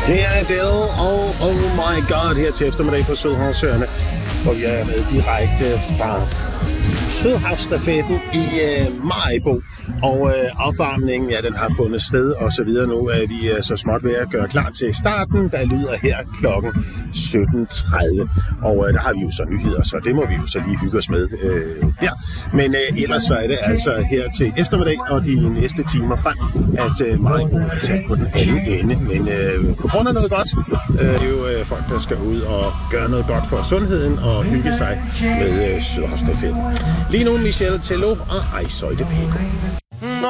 Det er Adele og Oh My God her til eftermiddag på Sydhavsøerne, hvor vi er med direkte fra Sydhavsstafetten i Maribo. Og opvarmningen, ja, den har fundet sted og så videre. Nu er vi så småt ved at gøre klar til starten, der lyder her klokken 17.30. Og der har vi jo så nyheder, så det må vi jo så lige hygge os med der. Men ellers så er det altså her til eftermiddag og de næste timer frem, at Maribo er sat på den anden ende. Men på grund af noget godt, det er jo folk, der skal ud og gøre noget godt for sundheden og hygge sig med Sydhavsstafetten. Lige nu Michelle Tello og Ejsøjde Pæko.